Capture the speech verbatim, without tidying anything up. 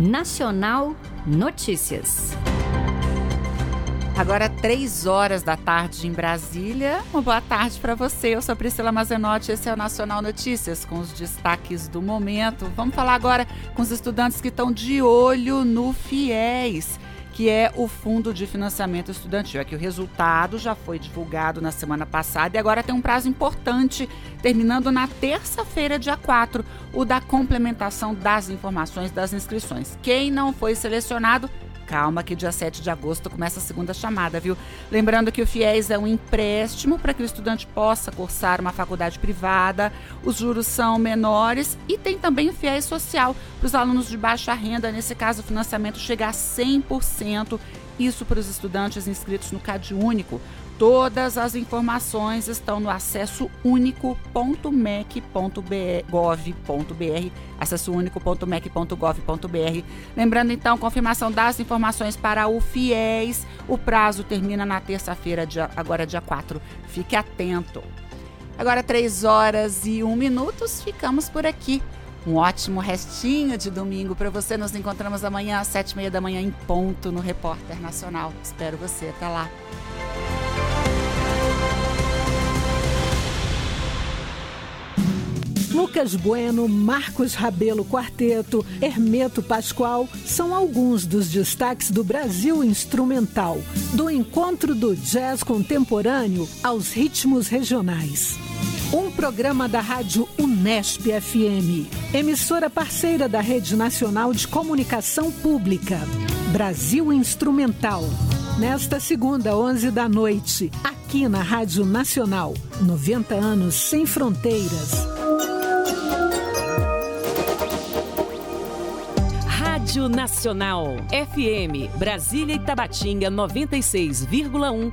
Nacional Notícias. Agora, três horas da tarde em Brasília. Uma boa tarde para você. Eu sou Priscila Mazenotti, esse é o Nacional Notícias, com os destaques do momento. Vamos falar agora com os estudantes que estão de olho no FIES, que é o Fundo de Financiamento Estudantil. É que o resultado já foi divulgado na semana passada e agora tem um prazo importante, terminando na terça-feira, dia quatro, o da complementação das informações das inscrições. Quem não foi selecionado, calma que dia sete de agosto começa a segunda chamada, viu? Lembrando que o FIES é um empréstimo para que o estudante possa cursar uma faculdade privada, os juros são menores e tem também o FIES social para os alunos de baixa renda. Nesse caso, o financiamento chega a cem por cento, isso para os estudantes inscritos no CadÚnico. Todas as informações estão no acesso único ponto mec ponto gov ponto br, acesso único ponto mec ponto gov ponto br. Lembrando então, confirmação das informações para o FIES, o prazo termina na terça-feira, dia, agora dia quatro. Fique atento. Agora três horas e um minutos, ficamos por aqui. Um ótimo restinho de domingo para você. Nos encontramos amanhã às sete e meia da manhã em ponto no Repórter Nacional. Espero você, até lá. Lucas Bueno, Marcos Rabelo Quarteto, Hermeto Pascoal são alguns dos destaques do Brasil Instrumental, do encontro do jazz contemporâneo aos ritmos regionais. Um programa da Rádio Unesp F M, emissora parceira da Rede Nacional de Comunicação Pública. Brasil Instrumental. Nesta segunda, onze da noite, aqui na Rádio Nacional. noventa anos sem fronteiras. Rádio Nacional, F M, Brasília e Tabatinga noventa e seis vírgula um.